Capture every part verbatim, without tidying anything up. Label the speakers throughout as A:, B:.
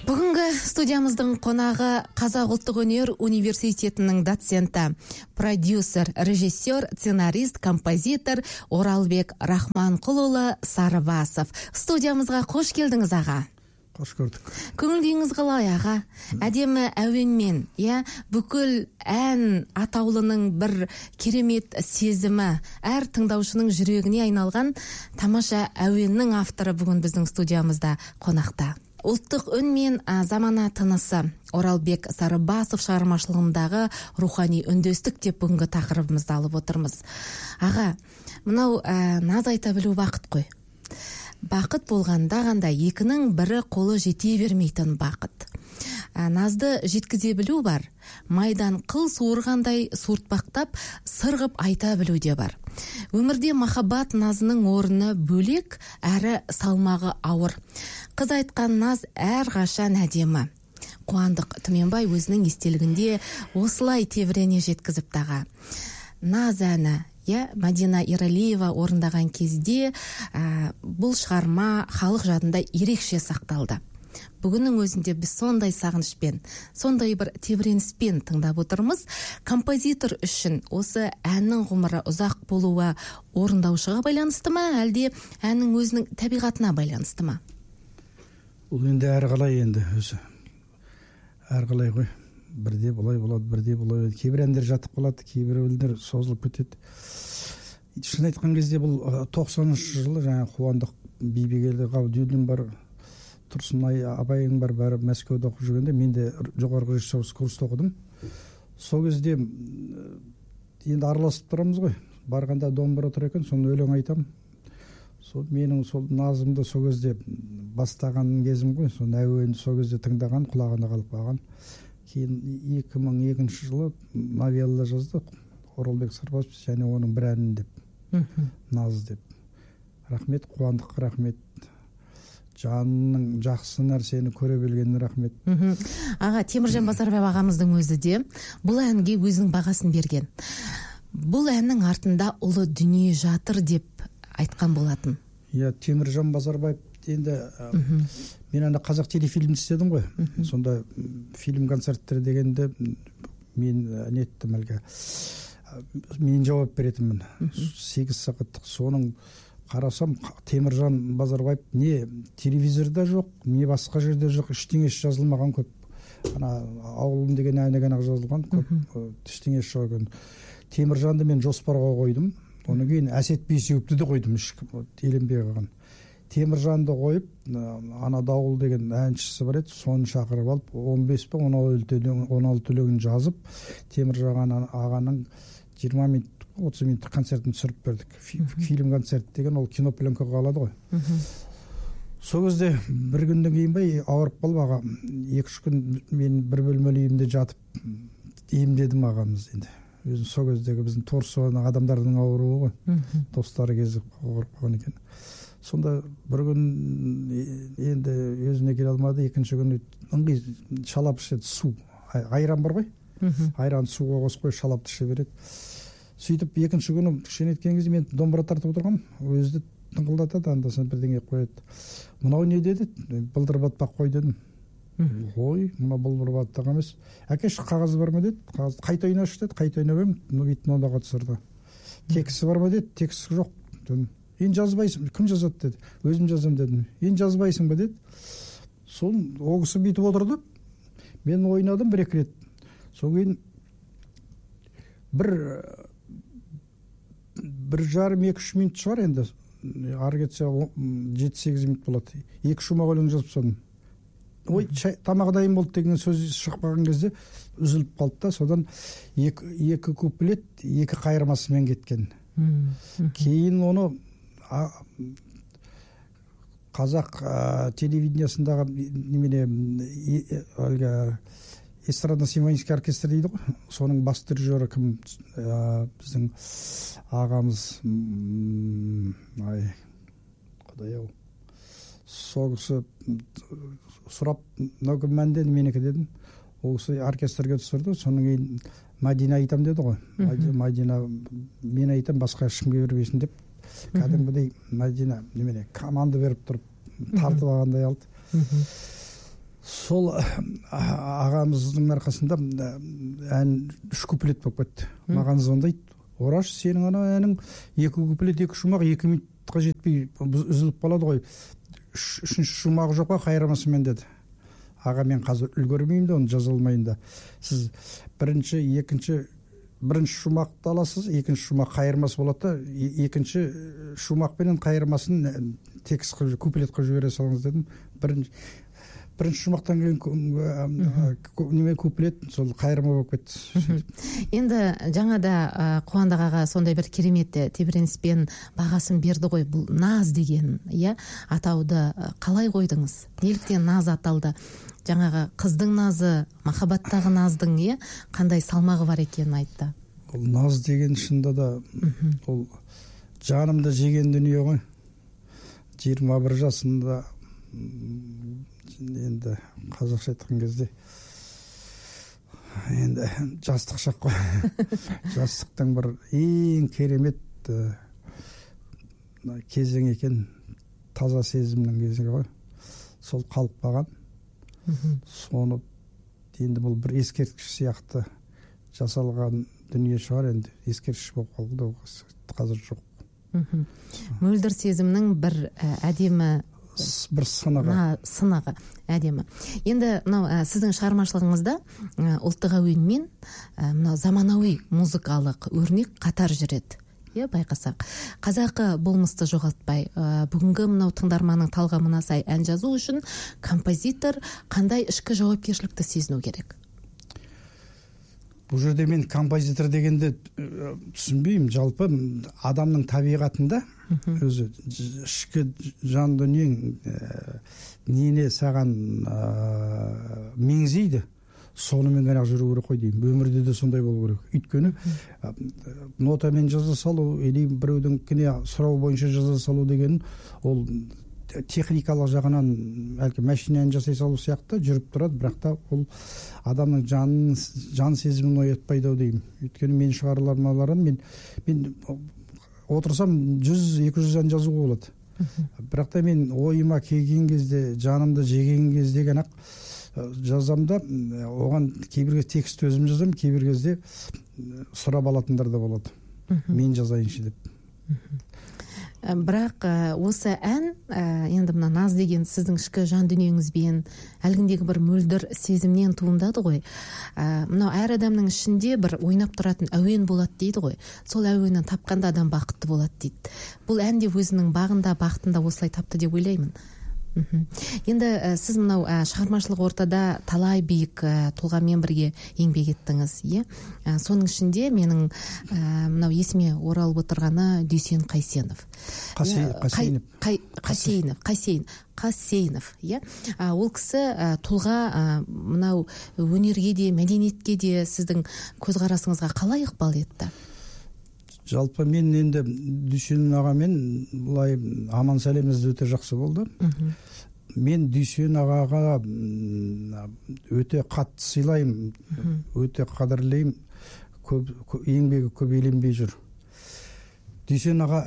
A: Бүгінгі студиямыздың қонағы Қазақ ұлттық өнер университетінің доценті, продюсер, режиссер, сценарист, композитор Оралбек Рахманқұлұлы Сарыбасов. Студиямызға қош келдіңіз, аға.
B: Қош көрдік.
A: Көңіл күйіңіз қалай, аға? Әдемі әуенмен, я, бүкіл ән атаулының бір керемет сезімі, әр тыңдаушының жүрегіне айналған тамаша әуеннің авторы бүгін біздің студиямызда қонақта. Ұлттық үн мен замана тынысы Оралбек Сарыбасов шығармашылығындағы рухани үндестік деп бүгінгі тақырыбымызды алып отырмыз. Аға, мынау ә, наз айта білу бақыт қой. Бақыт болғанда ғанда екінің бірі қолы жете бермейтін бақыт. Ә, назды жеткізе білу бар. Майдан қыл суырғандай суыртпақтап, сырғып айта білу де бар. Өмірде махаббат назының орны бөлек, әрі салмағы ауыр. Қыз айтқан наз әр қашан әдемі. Қуандық Түменбай өзінің естелігінде осылай тебірене жеткізіп таға. Наз әні, я, Мадина Ералиева орындаған кезде ә, бұл шығарма халық жадында ерекше сақталды. Бүгіннің өзінде біз сондай сағынышпен, сондай бір тебіреніспен тыңдап отырмыз. Композитор үшін осы әннің ғұмыры ұзақ болуы орындаушыға байланысты ма, әлде әннің өзінің табиғатына байланысты ма?
B: Ол енді әр қалай енді өзі. Әр қалай ғой. Бірде бұлай болады, бірде бұлай болады. Кейбір әндер жатып қалады, кейбір әндер созылып кетеді. Шын айтқан кезде бұл тоқсаныншы жылы жаңа Қуандық Бибігелді Ғабдуллин бар, Тұрсынай Абайың бар, бәрі Мәскеуде оқып жүргенде мен де жоғарғы режиссерлік курста оқыдым. Сол кезде енді араласып тұрамыз ғой. Барғанда домбыра тұр екен, соны өлең айтам. Сол менің сол назымды сол кезде бастаған кезім ғой. Соны әуенді сол кезде тыңдаған, құлағына қалып қалған. Кейін екі мың екінші жылы новелла жазды. Оралбек Сарыбасов және оның бір әнін деп. Наз деп. Рахмет, Қуандық, рахмет. Жанның жақсы нәрсені көре білгеніне рахмет.
A: Аға, Теміржан Базарбай ағамыздың өзі де бұл әнге өзінің бағасын берген. Бұл әннің артында ұлы дүние жатыр деп айтқан болатын.
B: Иә, Теміржан Базарбаев енді мен ана қазақ телефильм істедім ғой. Сонда фильм концерттері дегенде мен неттім әлгі. Мен жауап беретінмін. сегіз сағаттық соның қарасам, Теміржан Базарбаев не телевизорда жоқ, не басқа жерде жоқ, ештеңесі жазылмаған көп. Ана ауылым деген әні ғана жазылған көп, ештеңесі жоқ екен. Теміржанды мен жоспарға қойдым. Оны кейін Әсет Бейсеуіпті де қойдым, еленбей қалған. Теміржанды қойып, ана Дауыл деген әншісі бар еді, соны шақырып алып, он бес пе он алты өлеңін жазып, Теміржан ағаның жиырма минут отыз минуттық концертін түсіріп бердік. Фильм концерт деген ол кино пленка қалады ғой. Сол кезде бір күннен кейін бай ауырып қалып аға, екі-үш күн мен бір бөлмелі үйімде жатып емдедім ағамыз енді. Өзін сол кездегі біздің торсуының адамдардың ауруы ғой. Достары кезіп ауырып қалған екен. Сонда бір күн енді өзіне келе алмады, екінші күн ыңғай шалап ішеді су. Айран бар ғой? Айран суға қосып қойып шалап іше береді. Сөйтіп екінші күні кішкене еткен кезде мен домбыра тартып отырғам, өзі тыңқылдатады, анда-санда бірдеңе қояды. Мынау не деді? Былдыр батпақ қой дедім. Ой, мына былдыр батпақ емес. Әкеш қағазы бар ма деді? Қағаз қайта ойнашы деді, қайта ойнап едім, бүйтін ондаға түсірді. Тексті бар ма деді? Тексті жоқ дедім. Енді жазбайсың, кім жазады деді. Өзім жазам дедім. Енді жазбайсың ба деді. Сол оғысы бүйтіп отырды. Мен ойнадым бір-екі рет. Сол кейін бір бір жарым екі-үш минут шығар енді. Ары кетсе жеті-сегіз минут болады. Екі шумақ өлең жазып тастадым. Ой, тамақ дайын болды деген сөз шығып қалған кезде үзіліп қалды да, содан екі, екі куплет, екі қайырмасымен кеткен. Кейін оны қазақ телевидениесындағы немене әлгі эстрадно-симфонический оркестр дейді ғой. Соның бас дирижері кім? Біздің ағамыз, ай, құдай-ау. Сол кісі сұрап, мынау кім мәнде менікі дедім. Ол кісі оркестрге түсірді. Соның кейін Мадина айтам деді ғой. Мадина мен айтам, басқа ешкімге бермесін деп. Кәдімгідей Мадина немене команда беріп тұрып тартып алғандай алды. сол ағамыздың арқасында ән үш куплет болып кетті. Маған звондайды: Ораш, сенің ана әнің екі куплет, екі шумақ, екі минутқа жетпей үзіліп қалады ғой, үшінші шумағы жоқ па, қайырмасымен деді. Аға, мен қазір үлгермеймін де, оны жаза алмайын да. Сіз бірінші, екінші бірінші шумақты аласыз, екінші шумақ қайырмасы болады да, екінші шумақпенен қайырмасын текст қылып, куплет қылып жібере салыңыз дедім. Бірінші бірінші шумақтан кейін неме куплет сол қайырма болып кетті.
A: Енді жаңада Қуандық аға сондай бір керемет тебіреніспен бағасын берді ғой, бұл наз деген, иә, атауды қалай қойдыңыз? Неліктен наз аталды? Жаңағы қыздың назы, махаббаттағы наздың, иә, қандай салмағы бар екенін айтты.
B: Ол наз деген шында да ол жанымда жеген дүние ғой. жиырма бір жасында, енді қазақша айтқан кезде енді жастық шақ қой. Жастықтың бір ең керемет кезең екен, таза сезімнің кезеңі ғой. Сол қалып қалған. Соны енді бұл бір ескерткіш сияқты жасалған дүние шығар, енді ескерткіш болып қалды, қазір жоқ.
A: Мөлдір сезімнің бір әдемі
B: бір сынығы.
A: Сынығы әдемі. Енді мынау сіздің шығармашылығыңызда ұлттық әуенмен мынау заманауи музыкалық өрнек қатар жүреді. Иә, байқасақ. Қазақы болмысты жоғалтпай, бүгінгі мынау тыңдарманның талғамына сай ән жазу үшін композитор қандай ішкі жауапкершілікті сезіну керек?
B: Бұл жерде мен композитор дегенде түсінбеймін. Жалпы адамның табиғатында өзі ішкі жан дүниең нені саған меңзейді, сонымен ғана жүру керек қой деймін. Өмірде де сондай болу керек. Өйткені нотамен жаза салу, или біреудің сұрау бойынша жаза салу деген ол техникалық жағынан әлгі машинаны жасай салу сияқты жүріп тұрады, бірақ та ол адамның жанын, жан сезімін оятпайды ау деймін. Өйткені мен шығарылармаларым, мен мен отырсам жүз екі жүз ән жазуға болады. Бірақ та мен ойыма келген кезде, жанымды жеген кезде ғана жазам да, оған кейбір текст өзім жазам, кейбір кезде сұрап алатындар да болады. Мен жазайыншы деп.
A: Бірақ осы ән, енді мына наз деген сіздің ішкі жан дүниеңізбен, әлгіндегі бір мөлдір сезімнен туындады ғой. Мынау әр адамның ішінде бір ойнап тұратын әуен болады дейді ғой. Сол әуенін тапқанда адам бақытты болады дейді. Бұл ән де өзінің бағында, бақытында осылай тапты деп ойлаймын. Енді сіз мынау шығармашылық ортада талай биік тұлғамен бірге еңбек еттіңіз, иә? Соның ішінде менің мынау есіме оралып отырғаны Дүйсен Қайсенов.
B: Қасейінов.
A: Қасейінов, Қасейінов, Қасейінов, иә? Ол кісі тұлға мынау өнерге де, мәдениетке де сіздің көзқарасыңызға қалай ықпал етті?
B: Жалпы мен енді Дүйсен ағамен бұлай аман сәлеміміз өте жақсы болды. Мен Дүйсен ағаға өте қатты сыйлаймын, өте қадірлеймін, еңбегі көп еленбей жүр. Дүйсен аға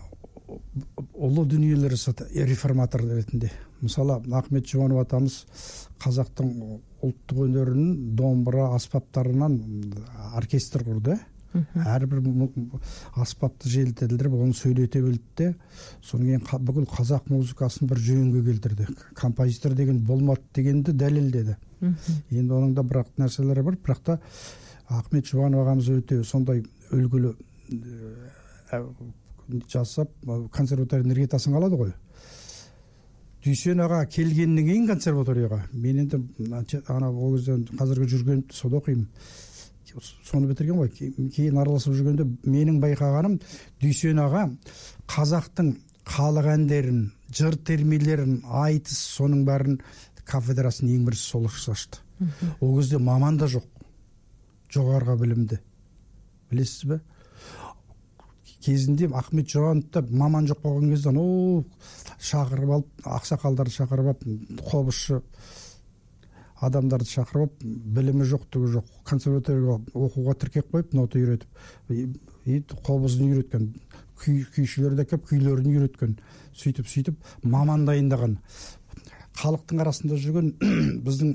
B: ұлы дүниелер реформатор ретінде. Мысалы, Ахмет Жұбанов атамыз қазақтың ұлттық өнерінің домбыра аспаптарынан оркестр құрды. Әрбір аспапты желдетілдіріп, оны сөйлете білді. Содан кейін бүкіл қазақ музыкасын бір жөнге келтірді. Композитор деген болмады дегенді дәлелдеді. Енді оның да бірақ нәрселері бар, бірақ та Ахмет Жұбанов ағамыз өте сондай үлгілі жасап, консерваторияның іргетасын қалады ғой. Дүйсен аға келгеннен кейін консерваторияға, мен енді ана ол кезде қазіргі жүрген сода оқимын. Соны бітірген ғой. Кейін араласып жүргенде менің байқағаным, Дүйсен аға қазақтың халық әндерін, жыр термелерін, айтыс, соның бәрін кафедрасын ең бірінші сол ашты. Ол кезде маман да жоқ. Жоғарғы білімді. Білесіз бе? Кезінде Ахмет Жұбановта маман жоқ болған кезде, о, шақырып алып, ақсақалдарды шақырып алып, қобызшы адамдарды шақырып, білімі жоқтығы жоқ, консерваторияға оқуға тіркеп қойып, нота үйретіп, қобызын үйреткен, күйшілерді әкеп, күйлерін үйреткен, сөйтіп-сөйтіп маман дайындаған. халықтың арасында жүрген біздің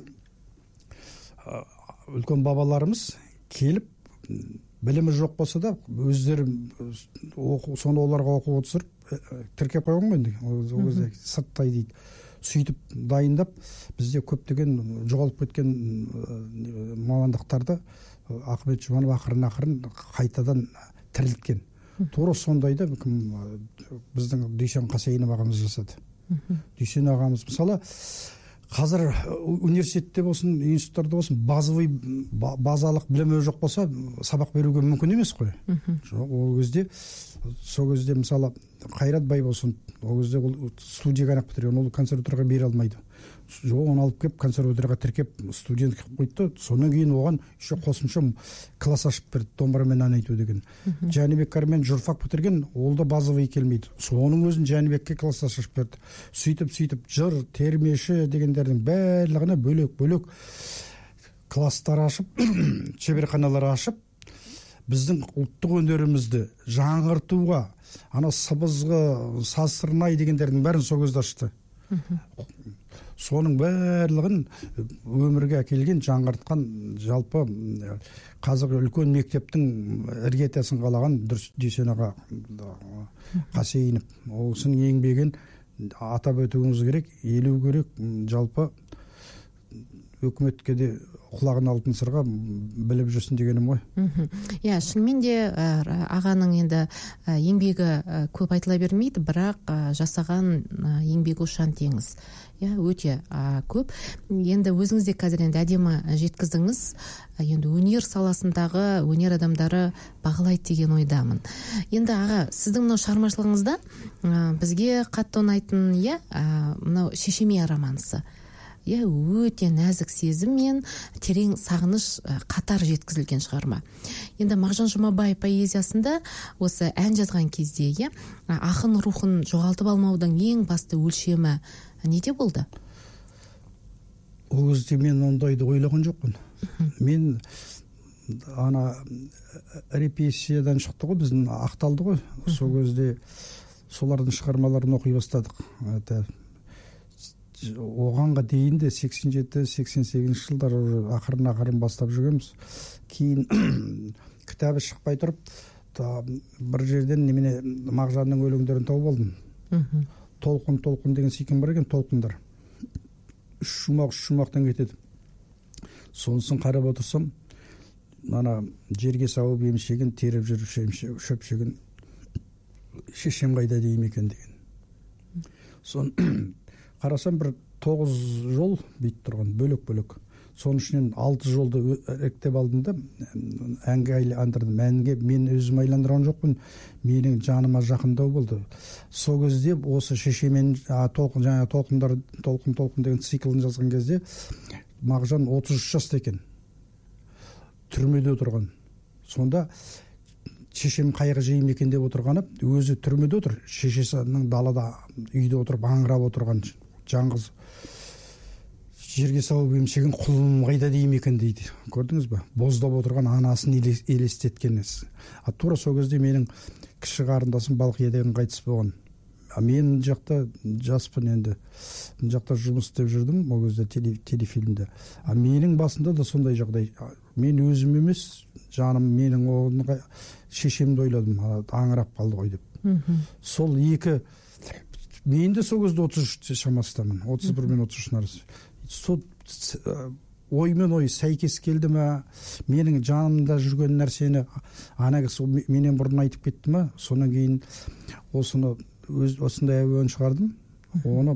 B: үлкен бабаларымыз келіп, білімі жоқ болса да өздері соны оларға оқуға түсіріп тіркеп қойған ғой енді ол кезде сырттай дейді. Сөйтіп дайындап бізде көптеген жоғалып кеткен мамандықтарды Ахмет Жұбанов ақырын ақырын қайтадан тірілткен. Тура сондайды біздің Дүйсен Қасейінов ағамыз жасады. Дүйсен ағамыз мысалы қазір университетте болсын, институттарда болсын, базовый базалық білімі жоқ болса, сабақ беруге мүмкін емес қой. Жоқ, ол кезде сол кезде мысалы Қайрат бай болсын, ол кезде ол студия ғана бітірген, ол консерваторияға бере алмайды. Жоқ, оны алып келіп консерваторияға тіркеп студент қылып қойды. Содан кейін оған еще қосымша класс ашып берді, домбырамен ән айту деген. Жәнібек Кәрмен журфак бітірген, ол да базовый келмейді. Соның өзін Жәнібекке класс ашып берді. Сөйтіп сөйтіп жыр, термеші дегендердің барлығына бөлек-бөлек класстар ашып, шеберханалар ашып, біздің ұлттық өнерімізді жаңғыртуға, ана сыбызғы, сазсырнай дегендердің бәрін сол кезде ашты. Соның барлығын өмірге әкелген, жаңғыртқан, жалпы қазір үлкен мектептің іргетасын қалаған Дүйсен аға Қасейінов. Осының еңбегін атап өтуіміз керек, елеу керек, жалпы өкіметке де құлағын алтын сырға біліп жүрсін дегенім ғой.
A: Иә, шынымен де ағаның енді еңбегі көп айтыла бермейді, бірақ жасаған еңбегі ұшан теңіз. Иә, өте көп. Енді өзіңіз де қазір енді әдемі жеткіздіңіз. Енді өнер саласындағы өнер адамдары бағалайды деген ойдамын. Енді аға, сіздің мынау шығармашылығыңызда бізге қатты ұнайтын, иә, мынау Шешеме романсы. Иә, өте нәзік сезім мен терең сағыныш қатар жеткізілген шығарма. Енді Мағжан Жұмабаев поэзиясында осы ән жазған кезде, иә, ақын рухын жоғалтып алмаудың ең басты өлшемі неде болды?
B: Ол кезде мен ондайды ойлаған жоқпын. Мен ана репрессиядан шықты ғой, біздің ақталды ғой. Сол кезде солардың шығармаларын оқи бастадық. Оғанға дейін де сексен жеті сексен сегізінші жылдар ақырын ақырын бастап жүргенбіз. Кейін кітабы шықпай тұрып, бір жерден немене Мағжанның өлеңдерін тауып алдым. Толқын толқын деген секен бар екен, толқындар. Үш шумақ, үш шумақтан кетеді. Сонысын қарап отырсам, ана жерге сауып емшегін, теріп жүріп шөпшегін шешем қайда дейім екен деген. Сон қарасам бір тоғыз жол бейт тұрған, бөлек-бөлек. Соның ішінен алты жолды іріктеп алдым да, әнге айландырдым. Әнге мен өзім айландырған жоқпын, менің жаныма жақындау болды. Сол кезде осы Шешемен толқын, жаңа толқындар, толқын-толқын деген циклын жазған кезде Мағжан отыз үш жаста екен, түрмеде отырған. Сонда шешем қайғы жейім екен деп отырғаны, өзі түрмеде отыр, шешесінің далада үйде отырып аңырап отырған жаңғыз. Жерге сауып емшегін құлыным қайда дейім екен дейді. Көрдіңіз бе? Боздап отырған анасын елестеткен. А тура сол кезде менің кіші қарындасым Балқиядан қайтыс болған. Мен жақта жаспын енді. Мен жақта жұмыс істеп жүрдім, ол кезде телефильмде. А менің басында да сондай жағдай. Мен өзім емес, жаным менің оғынға шешемді ойладым, аңырап қалды ғой деп. Сол екі, мен де сол кезде отыз үш шамасындамын, отыз бір мен отыз үш арасы. Сол оймен ой сәйкес келді ме, менің жанымда жүрген нәрсені ана кісі менен бұрын айтып кетті ме, содан кейін осыны осындай әуен шығардым. Оны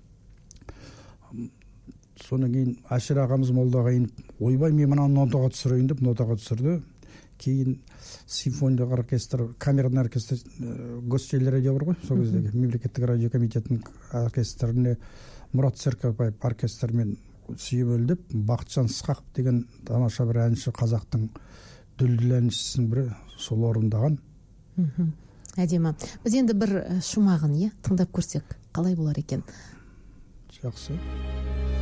B: содан кейін Әшір ағамыз молдаға еніп, ойбай мен мына нотаға түсірейін деп нотаға түсірді. Кейін симфониялық оркестр, камерный оркестр, гостелерадио бар ғой, сол кездегі мемлекеттік радио комитетінің оркестріне Мұрат Серкебаев оркестрмен сүйемелдеп, Бақытжан Ысқақов деген тамаша бір әнші, қазақтың дүлділ әншісінің бірі, сол орындаған.
A: Әдемі. Біз енді бір шумағын, е, тыңдап көрсек, қалай болар екен?
B: Жақсы.